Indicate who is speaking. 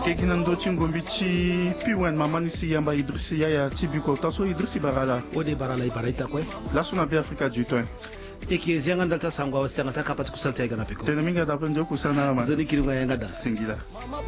Speaker 1: Makegina ndo chingombichi piwen mamanisi yamba Idrisi ya tibiko taso Idrisi barala
Speaker 2: ode barala ibaraita kwe
Speaker 1: lasuna be Afrika jutoin
Speaker 2: iki yanga ndalta sangwa wasanga takapati kusalta yanga napiko
Speaker 1: tena minga da penjo kusana ma
Speaker 2: zoni kiringa yanga da
Speaker 1: singila